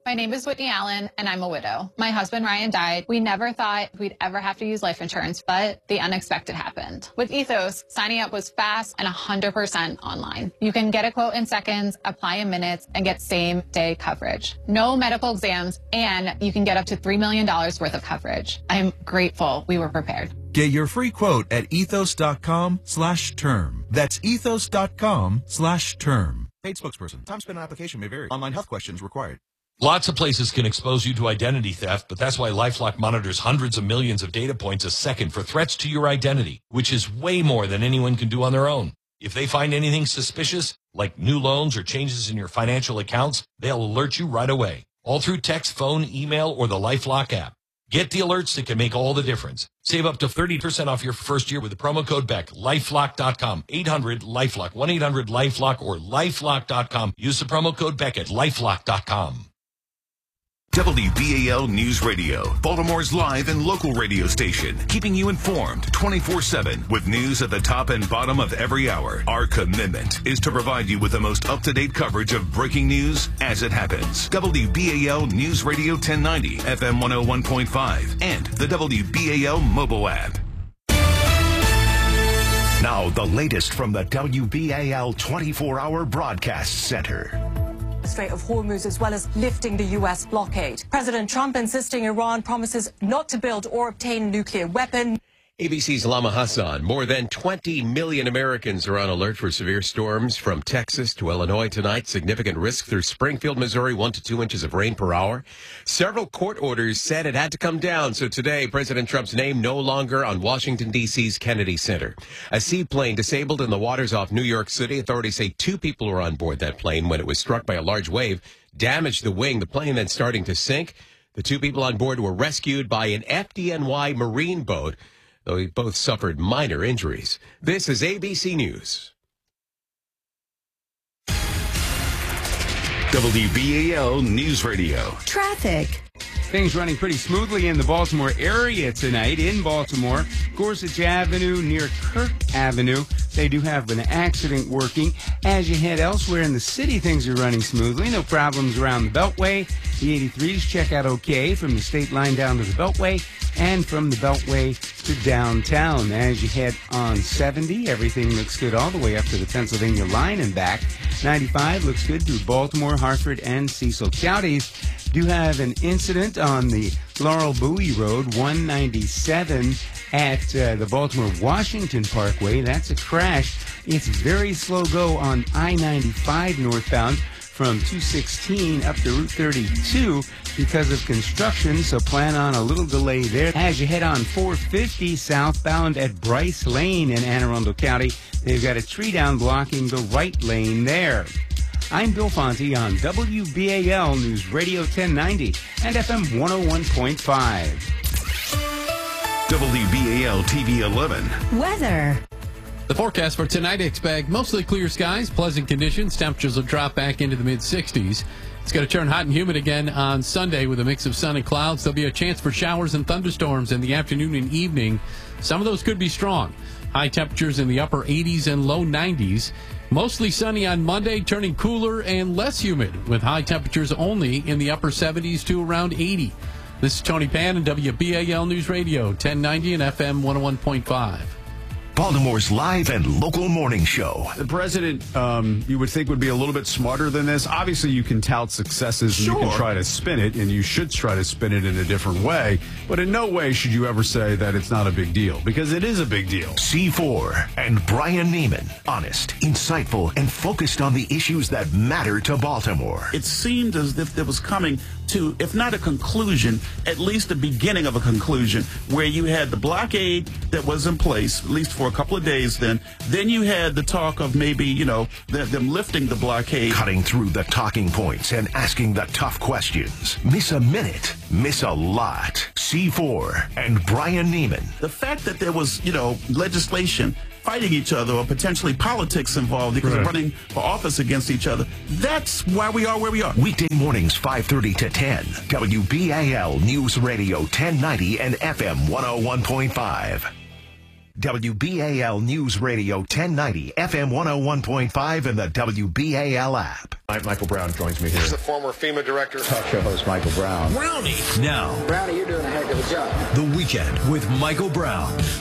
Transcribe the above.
My name is Whitney Allen, and I'm a widow. My husband, Ryan, died. We never thought we'd ever have to use life insurance, but the unexpected happened. With Ethos, signing up was fast and 100% online. You can get a quote in seconds, apply in minutes, and get same-day coverage. No medical exams, and you can get up to $3 million worth of coverage. I'm grateful we were prepared. Get your free quote at ethos.com/term. That's ethos.com/term. Paid spokesperson. Time spent on application may vary. Online health questions required. Lots of places can expose you to identity theft, but that's why LifeLock monitors hundreds of millions of data points a second for threats to your identity, which is way more than anyone can do on their own. If they find anything suspicious, like new loans or changes in your financial accounts, they'll alert you right away, all through text, phone, email, or the LifeLock app. Get the alerts that can make all the difference. Save up to 30% off your first year with the promo code BECK. LifeLock.com. 800-LifeLock. 1-800-LifeLock or LifeLock.com. Use the promo code BECK at LifeLock.com. WBAL News Radio, Baltimore's live and local radio station, keeping you informed 24/7 with news at the top and bottom of every hour. Our commitment is to provide you with the most up-to-date coverage of breaking news as it happens. WBAL News Radio 1090, FM 101.5, and the WBAL mobile app. Now, the latest from the WBAL 24-hour broadcast center. Strait of Hormuz, as well as lifting the U.S. blockade. President Trump insisting Iran promises not to build or obtain a nuclear weapon. ABC's Lama Hassan. More than 20 million Americans are on alert for severe storms from Texas to Illinois tonight. Significant risk through Springfield, Missouri, 1 to 2 inches of rain per hour. Several court orders said it had to come down. So today, President Trump's name no longer on Washington, D.C.'s Kennedy Center. A seaplane disabled in the waters off New York City. Authorities say 2 people were on board that plane when it was struck by a large wave, damaged the wing. The plane then starting to sink. The 2 people on board were rescued by an FDNY Marine boat, though they both suffered minor injuries. This is ABC News. WBAL News Radio. Traffic. Things running pretty smoothly in the Baltimore area tonight. In Baltimore, Gorsuch Avenue near Kirk Avenue. They do have an accident working. As you head elsewhere in the city, things are running smoothly. No problems around the Beltway. The 83s check out okay from the state line down to the Beltway and from the Beltway to downtown. As you head on 70, everything looks good all the way up to the Pennsylvania line and back. 95 looks good through Baltimore, Hartford, and Cecil counties. Do have an incident on the Laurel Bowie Road, 197 at the Baltimore-Washington Parkway. That's a crash. It's very slow go on I-95 northbound from 216 up to Route 32 because of construction, so plan on a little delay there. As you head on 450 southbound at Bryce Lane in Anne Arundel County, they've got a tree down blocking the right lane there. I'm Bill Fonte on WBAL News Radio 1090 and FM 101.5. WBAL TV 11. Weather. The forecast for tonight, expect mostly clear skies, pleasant conditions. Temperatures will drop back into the mid-60s. It's going to turn hot and humid again on Sunday with a mix of sun and clouds. There'll be a chance for showers and thunderstorms in the afternoon and evening. Some of those could be strong. High temperatures in the upper 80s and low 90s. Mostly sunny on Monday, turning cooler and less humid with high temperatures only in the upper 70s to around 80. This is Tony Pan and WBAL News Radio, 1090 and FM 101.5. Baltimore's live and local morning show. The president, you would think, would be a little bit smarter than this. Obviously, you can tout successes and you can try to spin it, and you should try to spin it in a different way. But in no way should you ever say that it's not a big deal, because it is a big deal. C4 and Brian Neiman. Honest, insightful, and focused on the issues that matter to Baltimore. It seemed as if it was coming to, if not a conclusion, at least the beginning of a conclusion, where you had the blockade that was in place, at least for a couple of days then you had the talk of maybe, them lifting the blockade. Cutting through the talking points and asking the tough questions. Miss a minute, miss a lot. C4 and Brian Neiman. The fact that there was, legislation fighting each other or potentially politics involved because of running for office against each other. That's why we are where we are. Weekday mornings, 5:30 to 10. WBAL News Radio 1090 and FM 101.5. WBAL News Radio 1090, FM 101.5, and the WBAL app. Michael Brown joins me here. He's the former FEMA director. Talk show host Michael Brown. Brownie. Now. Brownie, you're doing a heck of a job. The Weekend with Michael Brown.